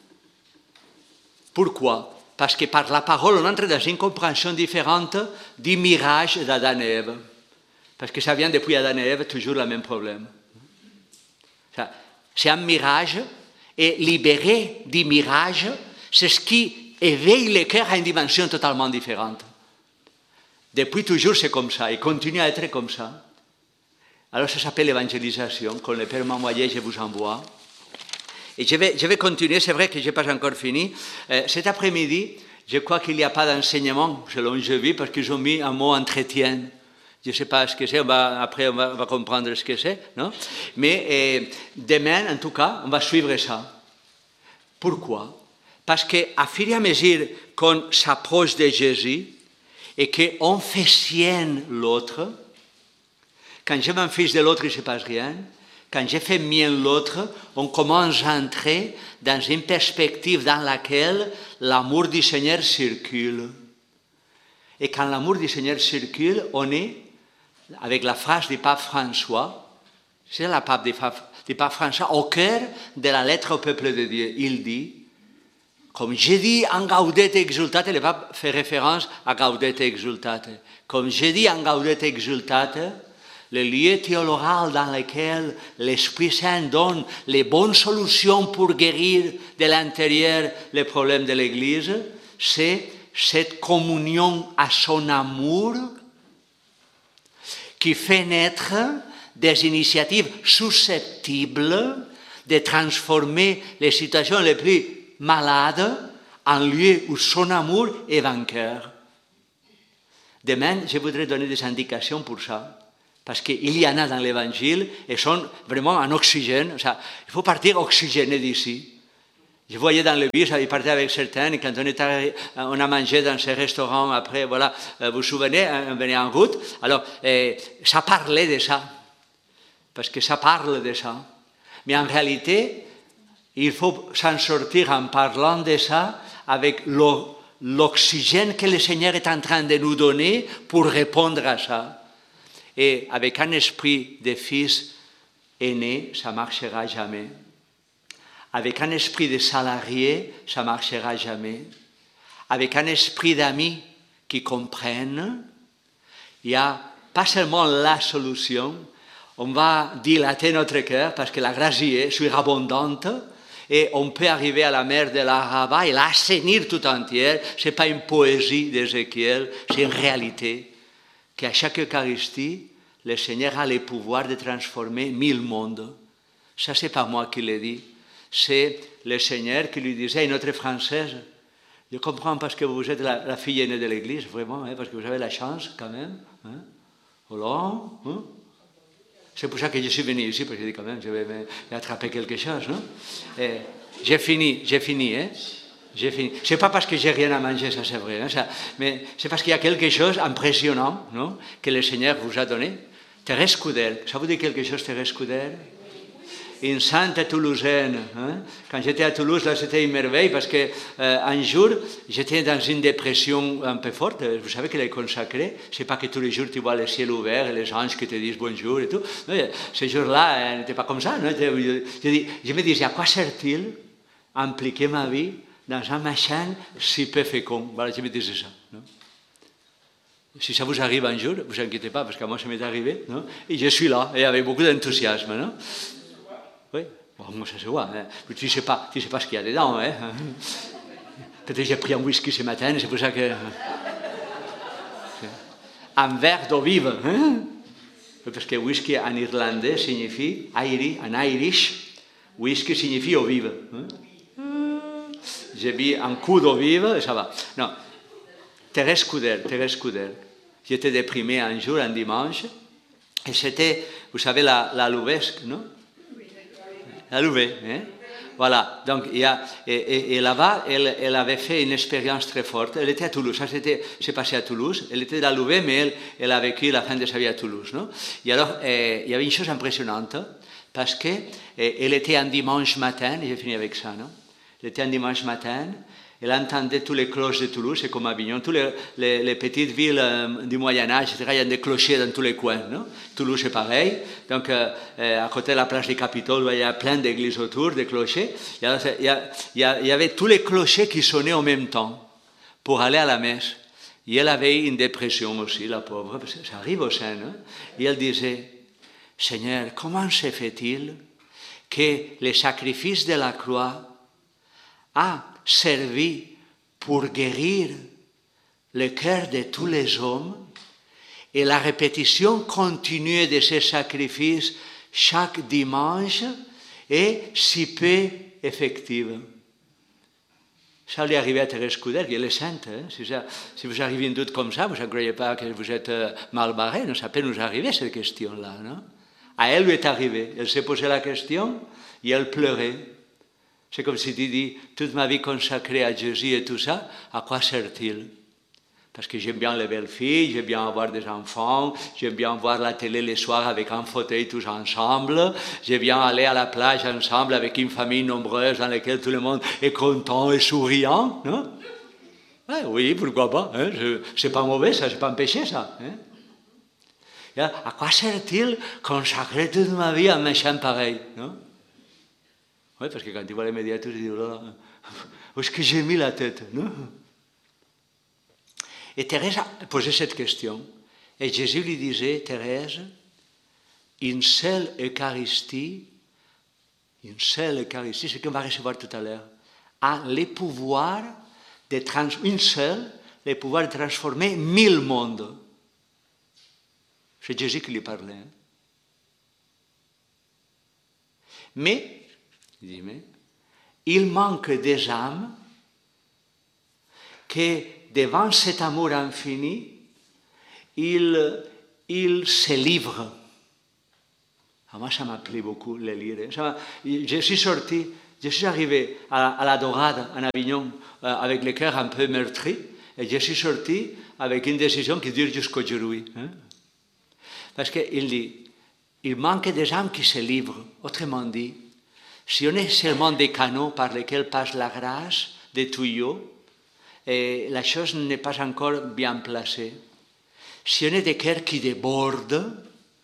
Pourquoi? Parce que par la parole, on entre dans une compréhension différente du mirage d'Adam et Ève. Parce que ça vient depuis Adam et Ève, toujours le même problème. C'est un mirage, et libéré du mirage, c'est ce qui éveille le cœur à une dimension totalement différente. Depuis toujours, c'est comme ça, et continue à être comme ça. Alors ça s'appelle l'évangélisation, quand le Père m'a envoyé, je vous envoie. Et je vais, je vais continuer, c'est vrai que je n'ai pas encore fini. Euh, cet après-midi, je crois qu'il n'y a pas d'enseignement, selon je vis, parce qu'ils ont mis un mot entretien. Je ne sais pas ce que c'est, on va, après on va, on va comprendre ce que c'est, non? Mais euh, demain, en tout cas, on va suivre ça. Pourquoi? Parce qu'à fur et à mesure qu'on s'approche de Jésus et qu'on fait sienne l'autre, quand je m'en fiche de l'autre, il ne se passe rien. Quand je fais mien l'autre, on commence à entrer dans une perspective dans laquelle l'amour du Seigneur circule. Et quand l'amour du Seigneur circule, on est, avec la phrase du pape François, c'est la pape du pape, du pape François, au cœur de la lettre au peuple de Dieu. Il dit, comme j'ai dit en Gaudete Exultate, le pape fait référence à Gaudete Exultate. Comme j'ai dit en Gaudete Exultate, le lieu théologal dans lequel l'Esprit Saint donne les bonnes solutions pour guérir de l'intérieur les problèmes de l'Église, c'est cette communion à son amour qui fait naître des initiatives susceptibles de transformer les situations les plus malades en lieu où son amour est vainqueur. Demain, je voudrais donner des indications pour ça, parce qu'il y en a dans l'Évangile et sont vraiment en oxygène. Il faut partir oxygéné d'ici. Je voyais dans le bus, j'avais parti avec certains, et quand on, était, on a mangé dans ces restaurants, après, voilà, vous vous souvenez, on venait en route, alors eh, ça parlait de ça, parce que ça parle de ça. Mais en réalité, il faut s'en sortir en parlant de ça avec l'oxygène que le Seigneur est en train de nous donner pour répondre à ça. Et avec un esprit de fils aîné, ça ne marchera jamais. Avec un esprit de salarié, ça ne marchera jamais. Avec un esprit d'amis qui comprennent, il n'y a pas seulement la solution, on va dilater notre cœur parce que la grâce y est surabondante et on peut arriver à la mer de l'Araba et l'assainir tout entière. Ce n'est pas une poésie d'Ézéchiel, c'est une réalité qu'à chaque Eucharistie, le Seigneur a le pouvoir de transformer mille mondes. Ça, ce n'est pas moi qui l'ai dit. C'est le Seigneur qui lui disait à une autre Française, je comprends parce que vous êtes la, la fille aînée de l'Église, vraiment, hein, parce que vous avez la chance quand même. Hein. Hollande, hein. C'est pour ça que je suis venu ici, parce que je dis quand même, je vais attraper quelque chose. Non. J'ai fini, j'ai fini. Hein. J'ai fini. Ce n'est pas parce que j'ai rien à manger, ça c'est vrai, hein, ça, mais c'est parce qu'il y a quelque chose d'impressionnant non, que le Seigneur vous a donné. Thérèse Coudert, ça vous dit quelque chose, Thérèse Coudert? Une sainte toulousaine. Hein? Quand j'étais à Toulouse, là, c'était une merveille parce qu'un euh, jour, j'étais dans une dépression un peu forte. Vous savez qu'elle est consacrée. Je ne sais pas que tous les jours, tu vois le ciel ouvert et les anges qui te disent bonjour et tout. Non, ce jour-là, elle n'était pas comme ça. Non? Je, je, je me disais, à quoi sert-il impliquer ma vie dans un machin si peu fécond? Voilà, je me disais ça. Non? Si ça vous arrive un jour, ne vous inquiétez pas, parce que moi, ça m'est arrivé. Non? Et je suis là, et avec beaucoup d'enthousiasme. Non? Oui, bon, moi ça se voit. Hein. Tu ne sais pas, tu sais pas ce qu'il y a dedans. Hein. Peut-être que j'ai pris un whisky ce matin, c'est pour ça que... Un verre d'eau vive. Hein. Parce que whisky en irlandais signifie, Irish, en Irish, whisky signifie eau vive. Hein. J'ai bu un coup d'eau vive et ça va. Non, Thérèse Coudert, Thérèse Coudert. J'étais déprimé un jour, un dimanche, et c'était, vous savez, la, la Louvesque, non? La Louvet, hein? Voilà, donc il y a, et, et, et là-bas, elle, elle avait fait une expérience très forte. Elle était à Toulouse, ça s'est passé à Toulouse. Elle était à la Louvet, mais elle, elle a vécu la fin de sa vie à Toulouse. Non? Et alors, eh, il y avait une chose impressionnante, parce qu'elle eh, était un dimanche matin, et j'ai fini avec ça, non? Elle était un dimanche matin, elle entendait tous les cloches de Toulouse, c'est comme Avignon, toutes les, les, les petites villes euh, du Moyen-Âge, et cetera. Il y a des clochers dans tous les coins. Non? Toulouse, c'est pareil. Donc, euh, à côté de la place du Capitole, il y a plein d'églises autour, des clochers. Il y, a, il, y a, il, y a, il y avait tous les clochers qui sonnaient en même temps pour aller à la messe. Et elle avait une dépression aussi, la pauvre, parce que ça arrive au sein. Hein? Et elle disait, Seigneur, comment se fait-il que le sacrifice de la croix a servi pour guérir le cœur de tous les hommes et la répétition continue de ces sacrifices chaque dimanche est si peu effective. Ça lui est arrivé à Thérèse Coudert, qui est sainte. Hein? Si, ça, si vous arrivez une doute comme ça, vous ne croyez pas que vous êtes mal barré, non? Ça peut nous arriver cette question-là. Non? À elle lui est arrivé. Elle s'est posé la question et elle pleurait. C'est comme si tu dis, toute ma vie consacrée à Jésus et tout ça, à quoi sert-il? Parce que j'aime bien les belles filles, j'aime bien avoir des enfants, j'aime bien voir la télé les soirs avec un fauteuil tous ensemble, j'aime bien aller à la plage ensemble avec une famille nombreuse dans laquelle tout le monde est content et souriant. Non? Ouais, oui, pourquoi pas? Hein? C'est pas mauvais, ça, c'est pas un péché, ça. Hein? À quoi sert-il consacrer toute ma vie à un machin pareil? Non? Oui, parce que quand tu vois les médias, tu te dis, oh là, où est-ce que j'ai mis la tête, non? Et Thérèse a posé cette question. Et Jésus lui disait, Thérèse, une seule Eucharistie, une seule Eucharistie, ce qu'on va recevoir tout à l'heure, a le pouvoir de transformer, une seule, le pouvoir de transformer mille mondes. C'est Jésus qui lui parlait. Hein? Mais, il dit, mais, il manque des âmes qui, devant cet amour infini, ils, ils se livrent. Ah, moi, ça m'a plu beaucoup, le lire. Ça, je suis sorti, je suis arrivé à, à la Dorade, en Avignon, euh, avec le cœur un peu meurtri, et je suis sorti avec une décision qui dure jusqu'aujourd'hui. Hein? Parce qu'il dit, il manque des âmes qui se livrent. Autrement dit, si on est seulement des canaux par lesquels passe la grâce, des tuyaux, et la chose n'est pas encore bien placée. Si on est des cœurs qui débordent,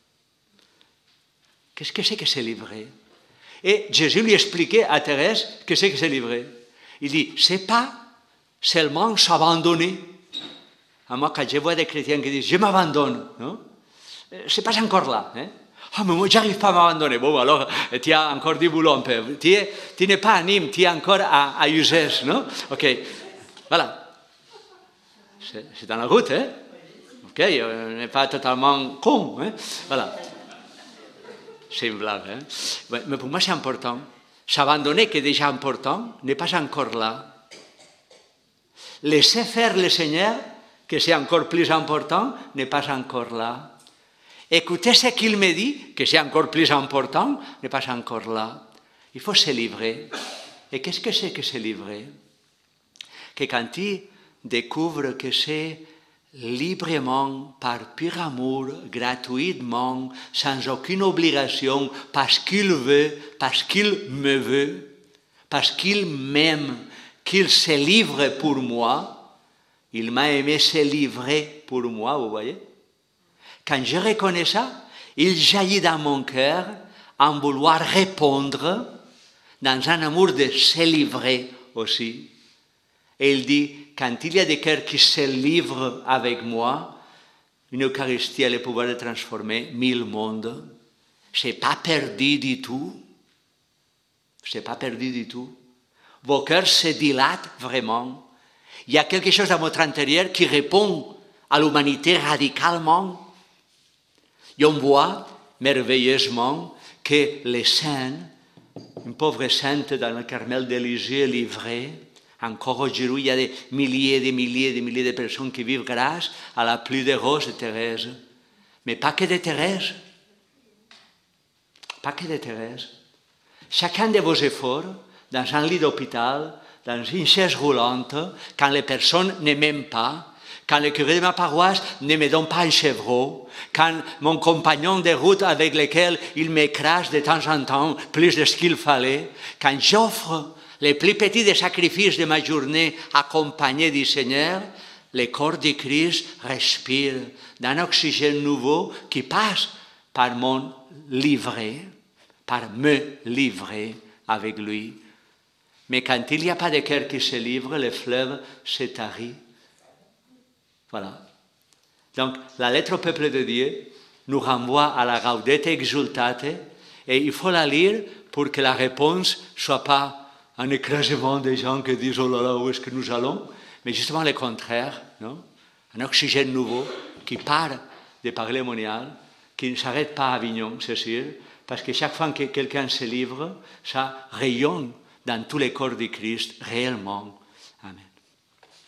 qu'est-ce que c'est que se livrer? Et Jésus lui expliquait à Thérèse que c'est que se livrer. Il dit, c'est pas seulement s'abandonner. À moi, quand je vois des chrétiens qui disent, je m'abandonne, non? C'est pas encore là. Hein? Ah, mais moi, j'arrive pas à m'abandonner. Bon, alors, tu as encore du boulot un peu. Tu, es, tu n'es pas à Nîmes, tu es encore à, à Uzès, non? Ok, voilà. C'est, c'est dans la route, hein? Ok, on n'est pas totalement con, hein? Voilà. C'est une blague, hein? Ouais, mais pour moi, c'est important. S'abandonner, qui est déjà important, n'est pas encore là. Laisser faire le Seigneur, que c'est encore plus important, n'est pas encore là. Écouter ce qu'il me dit, que c'est encore plus important, n'est pas encore là. Il faut se livrer. Et qu'est-ce que c'est que se livrer? Que quand tu découvres que c'est librement, par pur amour, gratuitement, sans aucune obligation, parce qu'il veut, parce qu'il me veut, parce qu'il m'aime, qu'il se livre pour moi, il m'a aimé se livrer pour moi, vous voyez? Quand je reconnais ça, il jaillit dans mon cœur en vouloir répondre dans un amour de se livrer aussi. Et il dit, quand il y a des cœurs qui se livrent avec moi, une Eucharistie a le pouvoir de transformer mille mondes. Ce n'est pas perdu du tout. Ce n'est pas perdu du tout. Vos cœurs se dilatent vraiment. Il y a quelque chose dans votre intérieur qui répond à l'humanité radicalement. Et on voit merveilleusement que les saints, une pauvre sainte dans le Carmel de Lisieux livrée, encore aujourd'hui, il y a des milliers et des milliers et des milliers de personnes qui vivent grâce à la pluie de roses de Thérèse. Mais pas que de Thérèse. Pas que de Thérèse. Chacun de vos efforts, dans un lit d'hôpital, dans une chaise roulante, quand les personnes ne m'aiment pas, quand le curé de ma paroisse ne me donne pas un chevreau, quand mon compagnon de route avec lequel il m'écrase de temps en temps plus de ce qu'il fallait, quand j'offre les plus petits des sacrifices de ma journée accompagnés du Seigneur, le corps du Christ respire d'un oxygène nouveau qui passe par mon livret, par me livrer avec lui. Mais quand il n'y a pas de cœur qui se livre, le fleuve se tarit. Voilà. Donc, la lettre au peuple de Dieu nous renvoie à la Gaudete Exsultate et il faut la lire pour que la réponse ne soit pas un écrasement des gens qui disent « Oh là là, où est-ce que nous allons ?» mais justement le contraire, non? Un oxygène nouveau qui part de parler monial, qui ne s'arrête pas à Avignon, c'est sûr, parce que chaque fois que quelqu'un se livre, ça rayonne dans tous les corps du Christ réellement.